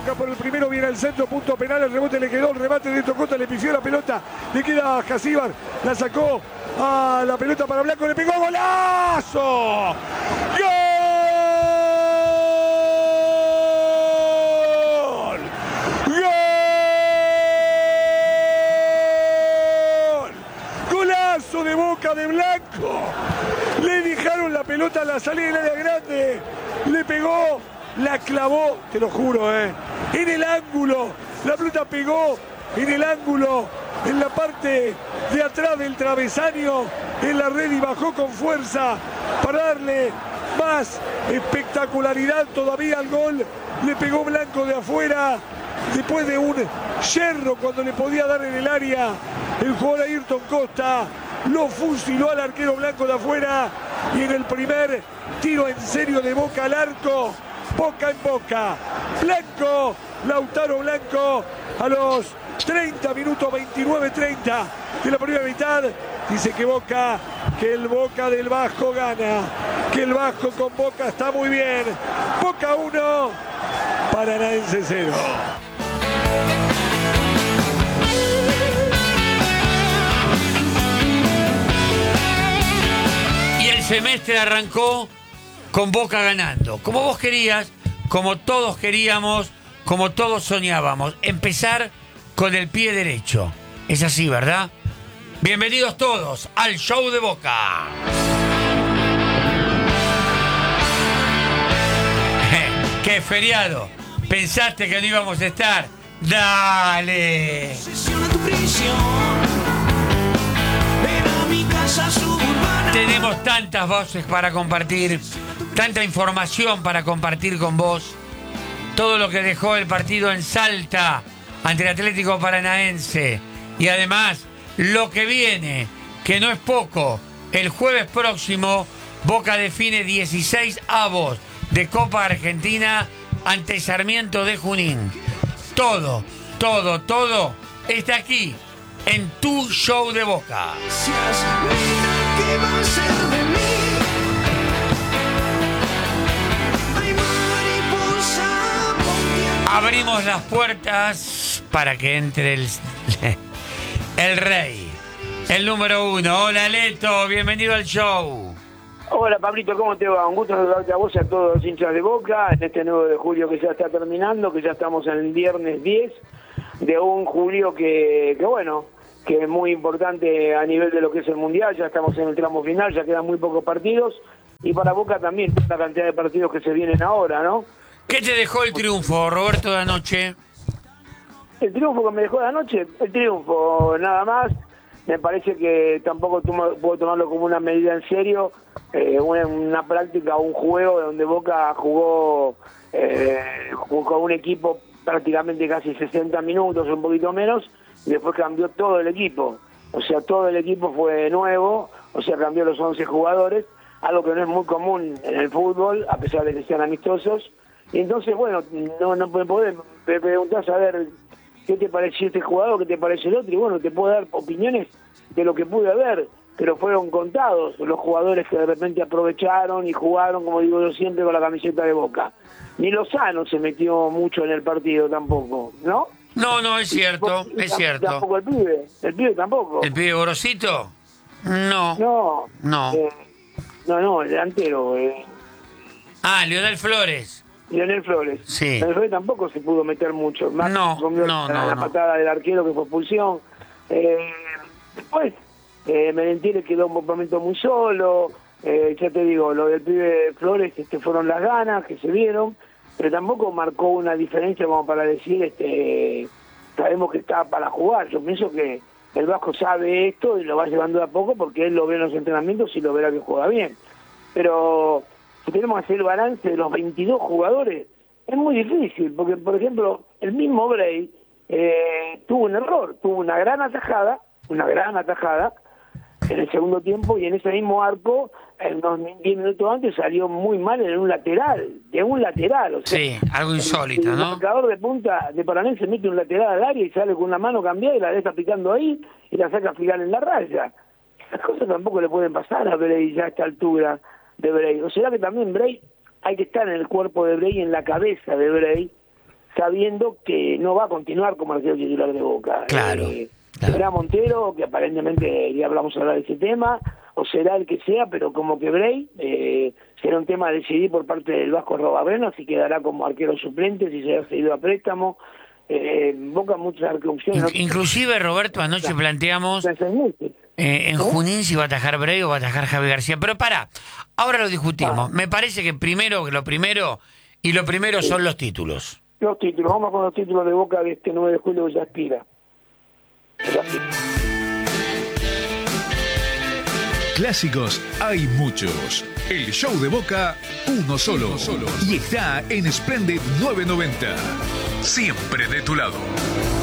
Boca por el primero, viene el centro, punto penal, el rebote le quedó, el remate de Tocota, le pifió la pelota, le queda a Casíbar, la sacó a la pelota para Blanco, le pegó, ¡golazo! ¡Gol! ¡Gol! ¡Golazo de Boca de Blanco! Le dejaron la pelota a la salida del área grande, le pegó, la clavó, te lo juro, en el ángulo, la pelota pegó en el ángulo, en la parte de atrás del travesaño, en la red y bajó con fuerza para darle más espectacularidad todavía al gol. Le pegó Blanco de afuera, después de un yerro cuando le podía dar en el área, el jugador Ayrton Costa lo fusiló al arquero Blanco de afuera, y en el primer tiro en serio de Boca al arco, Boca en Boca, Blanco, Lautaro Blanco, a los 30 minutos, 29-30 de la primera mitad, dice que Boca, que el Boca del Vasco gana, que el Vasco con Boca está muy bien. Boca 1, Paranaense 0. Y el semestre arrancó con Boca ganando, como vos querías, como todos queríamos, como todos soñábamos, empezar con el pie derecho. Es así, ¿verdad? Bienvenidos todos al show de Boca. ¡Qué feriado! ¿Pensaste que no íbamos a estar? ¡Dale! Tenemos tantas voces para compartir, tanta información para compartir con vos. Todo lo que dejó el partido en Salta ante el Atlético Paranaense. Y además, lo que viene, que no es poco. El jueves próximo, Boca define 16 avos de Copa Argentina ante Sarmiento de Junín. Todo está aquí, en tu show de Boca. Abrimos las puertas para que entre el rey, el número 1. Hola, Leto, bienvenido al show. Hola, Pablito, ¿cómo te va? Un gusto saludarte a vos y a todos los hinchas de Boca en este 9 de julio que ya está terminando, que ya estamos en el viernes 10 de un julio que es muy importante a nivel de lo que es el Mundial. Ya estamos en el tramo final, ya quedan muy pocos partidos, y para Boca también la cantidad de partidos que se vienen ahora, ¿no? ¿Qué te dejó el triunfo, Roberto, de anoche? El triunfo que me dejó de anoche, el triunfo, nada más. Me parece que tampoco puedo tomarlo como una medida en serio, una práctica, un juego donde Boca jugó con un equipo prácticamente casi 60 minutos, un poquito menos, y después cambió todo el equipo. O sea, todo el equipo fue nuevo, o sea, cambió los 11 jugadores, algo que no es muy común en el fútbol, a pesar de que sean amistosos. Y entonces, bueno, no me podés preguntar, saber qué te pareció este jugador, qué te pareció el otro, y bueno, te puedo dar opiniones de lo que pude ver, pero fueron contados los jugadores que de repente aprovecharon y jugaron, como digo yo siempre, con la camiseta de Boca. Ni Lozano se metió mucho en el partido tampoco, ¿no? No, es cierto, es cierto. Tampoco el pibe tampoco. ¿El pibe Gorosito? No, el delantero. Leonel Flores. Lionel Flores. Sí. Lionel Flores tampoco se pudo meter mucho. Más la patada del arquero que fue expulsión. Después, Merentiel quedó un momento muy solo. Ya te digo, lo del pibe Flores fueron las ganas que se vieron, pero tampoco marcó una diferencia como para decir, sabemos que está para jugar. Yo pienso que el Vasco sabe esto y lo va llevando de a poco porque él lo ve en los entrenamientos y lo verá que juega bien. Pero si tenemos que hacer el balance de los 22 jugadores, es muy difícil, porque, por ejemplo, el mismo Bray tuvo un error, tuvo una gran atajada en el segundo tiempo, y en ese mismo arco, unos 10 minutos antes, salió muy mal en un lateral, o sea, sí, algo insólito, el ¿no? marcador de punta de Paranaense mete un lateral al área y sale con una mano cambiada y la deja picando ahí y la saca a fijar en la raya. Las cosas tampoco le pueden pasar a Bray ya a esta altura de Bray. ¿O será que también Bray, hay que estar en el cuerpo de Bray, en la cabeza de Bray, sabiendo que no va a continuar como arquero titular de Boca. Claro. Será Montero, que aparentemente ya hablamos ahora de ese tema, o será el que sea, pero como que Bray, será un tema a decidir por parte del Vasco Robarrena, si quedará como arquero suplente, si será cedido a préstamo. Boca muchas opciones. Inclusive, Roberto, anoche planteamos en Junín si va a atajar Bray o va a atajar Javi García. Pero ahora lo discutimos. Me parece que lo primero son los títulos. Los títulos, vamos con los títulos de Boca de este 9 de julio que ya aspira. Clásicos hay muchos. El show de Boca, uno solo. Y está en Splendid 990. Siempre de tu lado.